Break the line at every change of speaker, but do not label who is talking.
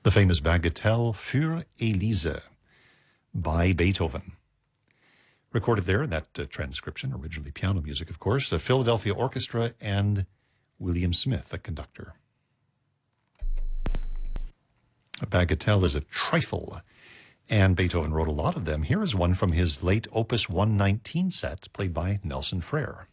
the famous Bagatelle für Elise by Beethoven. Recorded there, that transcription, originally piano music, of course, the Philadelphia Orchestra and William Smith, the conductor. A bagatelle is a trifle, and Beethoven wrote a lot of them. Here is one from his late Opus 119 set, played by Nelson Frere.